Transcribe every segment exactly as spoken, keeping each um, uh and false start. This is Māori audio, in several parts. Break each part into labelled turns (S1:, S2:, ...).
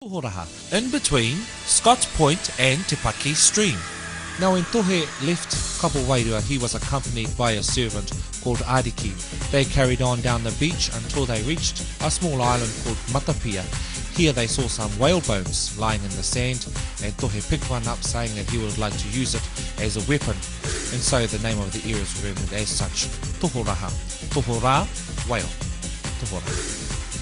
S1: Tohoraha, in between Scotts Point and Te Paki Stream. Now when Tohe left Kapowairua, he was accompanied by a servant called Ariki. They carried on down the beach until they reached a small island called Matapia. Here they saw some whale bones lying in the sand, and Tohe picked one up saying that he would like to use it as a weapon. And so the name of the area is remembered as such, Tohoraha. Tohora, whale. Tohoraha.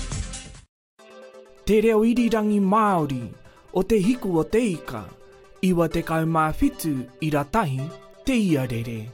S2: Te reo irirangi Māori, o te hiku o te ika, iwa te kaumāwhitu i ratahi te iarere.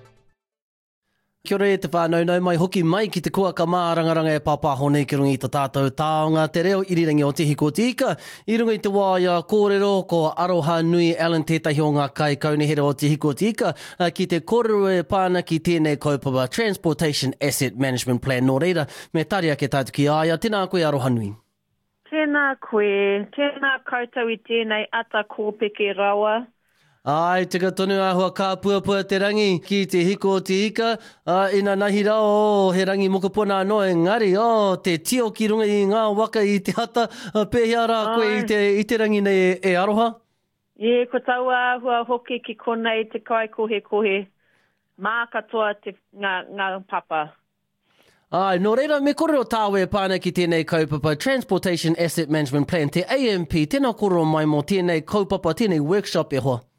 S3: Kia ora e te whānau nau mai hoki mai ki te kuaka mā rangaranga e papa honei ki runga i te tātou taonga te reo irirangi o te hiko te ika. I runga i te wāia kōrero ko Aroha Nui Alan tētahi o ngā kai kaunihera o te hiko te ika ki te kōrero e pāna ki tēnei kaupapa Transportation Asset Management Plan nō reira. Me taria ke tātou ki aia, tēnā koe Aroha Nui.
S4: Tēnā koe, tēnā koutou i tēnei ata kōpeke rawa.
S3: Ai, tika tonu ahua ka puapua te rangi ki te hiko o te ika. Uh, ina nahi rao, oh, he rangi mokopuna anō engari. Oh, te tio ki runga i ngā waka i te hata. Uh, pēhea rā koe i te, i te rangi nei e, e aroha?
S4: Ie, ko tau ahua hoki ki konei te kai kohe kohe. Mā katoa te ngā, ngā papa.
S3: Ai, nō reira, me korero tāwe pāna ki tēnei kaupapa Transportation Asset Management Plan, te A M P, tēnā korero mai mō tēnei kaupapa, tēnei workshop e hoa.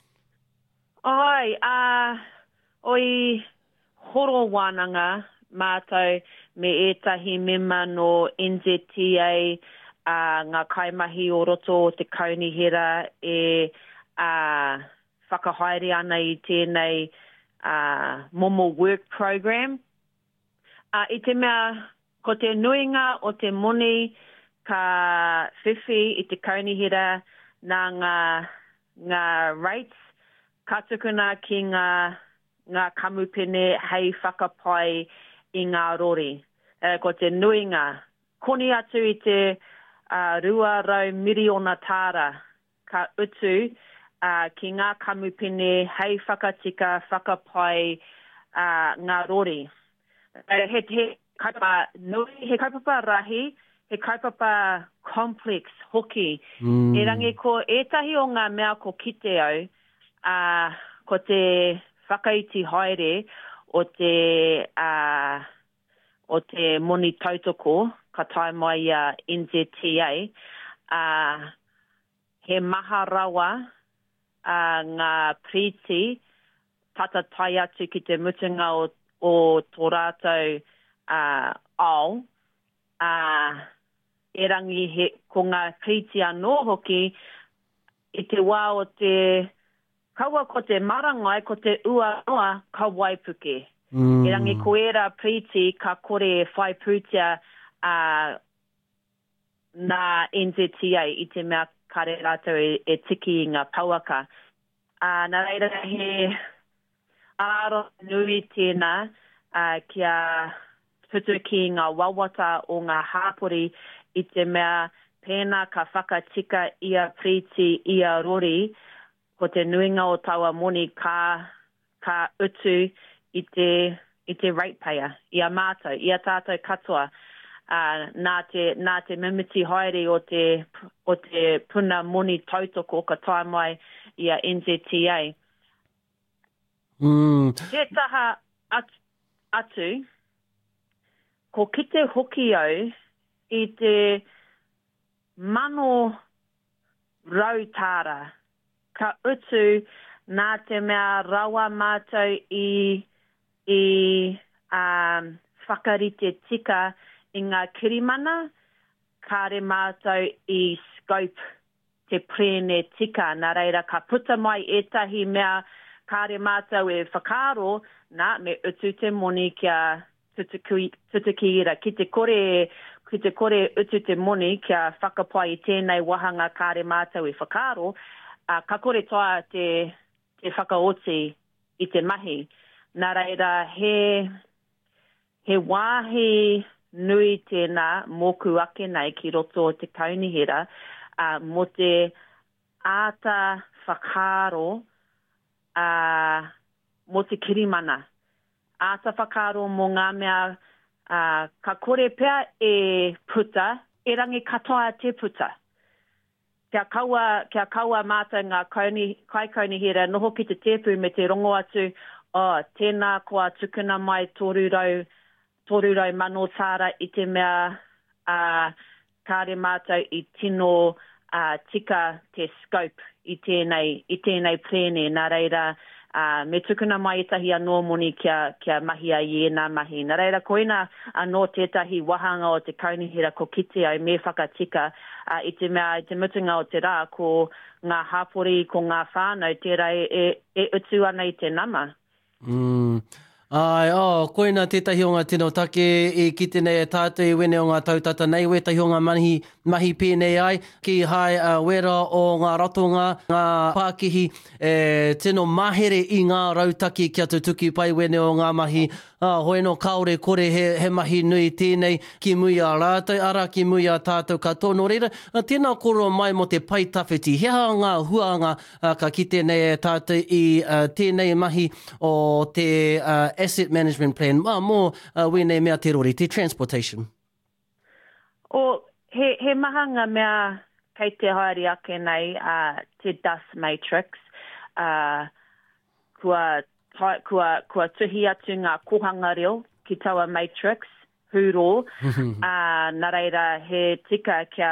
S4: Ai, uh, oi horo wānanga mātou me ētahi mema no N Z T A, uh, ngā kaimahi o roto o te kaunihera e uh, whakahaere ana i tēnei uh, Momo Work Program. Uh, I te mea, ko te nuinga o te moni ka whiwhi i te kaunihera nā ngā, ngā rates, ka tukuna ki ngā, ngā kamupene hei whakapai i ngā rori. Uh, ko te nuinga, koni atu i te uh, rua rau miriona tāra ka utu uh, ki ngā kamupene hei whakatika whakapai uh, ngā rori. Uh, he, he kaipapa nui, he kaipapa rahi, he kaipapa complex hoki. Mm. E rangi ko ētahi o ngā mea ko kite au, uh, ko te whakaiti haere o te, uh, o te moni tautoko, ka tai mai a uh, N Z T A, uh, he maha rawa uh, ngā priti, tata tai atu ki te mutunga o o tō rātou uh, ao, uh, e rangi he, ko ngā priti anō hoki, i te wā o te, kaua ko te marangai, ko te ua noa, ka waipuke. Mm. E rangi ko era priti ka kore whai pūtia uh, nā N Z T A i te mea kare rātou e, e tiki i ngā pauaka. Uh, nā reira he aro nui tēnā uh, kia putu ki ngā wawata o ngā hāpori i te mea pēnā ka whakatika ia priti ia rori ko te nuinga o taua moni ka, ka utu i te, i te ratepayer, ia mātou, ia tātou katoa. Uh, nā te, nā te mimiti haere o te, o te puna moni tautoko ka tai mai ia N Z T A.
S3: Mm.
S4: Te taha atu, atu, ko kite hoki au i te mano rautāra, ka utu nā te mea rawa mātou i, i um, whakarite tika i ngā kirimana, kāre mātou i scope te prene tika, nā reira ka puta mai etahi mea kāre mātou e whakaro, nā, me utu te moni kia tutukiira. Ki te kore, ki te kore utu te moni kia whakapai i tēnei wahanga kāre mātou e whakaro, uh, ka kore toa te, te whakaoti i te mahi. Nā reira, he, he wāhi nui tēnā mōku ake nei ki roto o te kaunihera, uh, mo te āta whakaro, Uh, mo te kirimana. Āta whakaro mō ngā mea uh, ka kore pea e puta, e rangi katoa te puta. kia kaua, kia kaua mātou ngā kauni, kai kaunihira noho ki te tepu me te rongo atu, oh, tēnā kua tukuna mai tōrurau, tōrurau mano tāra i te mea uh, kāre mātou i tino uh, tika te scope i tēnei, i tēnei plene, nā reira, uh, me tukuna mai etahi anō moni kia, kia mahi a iena mahi. Nā reira, koina anō tētahi wahanga o te kaunihira ko kite au me whakatika uh, i te mea, i te mutunga o te rā, ko ngā hapori, ko ngā whānau, tērā e, e, e utu ana i te nama.
S3: Mm. Ai, oh, koina tētahi o ngā tino take e kite nei e tātou i wene o ngā tautata nei, wetahi o ngā mahi, mahi pēnei ai, ki hai uh, wera o ngā ratonga, ngā Pākihi, e, tino mahere i ngā rautaki kia te tuki pai wene o ngā mahi, ah, hoi no kaore kore he, he mahi nui tēnei, ki mui a rātou, ara ki mui a tātou katoa. Nō reira, tēnā koro mai mo te pai tawhiti, hea ngā huanga uh, ka kite nei e tātou i uh, tēnei mahi o te uh, asset management plan, mā mō uh, wene mea te rori, te transportation.
S4: O he, he mahanga mea kei te haere ake nei, uh, te dust matrix, uh, kua, kua, kua tuhi atu ngā kohanga reo ki taua matrix, huro, uh, nā reira he tika kia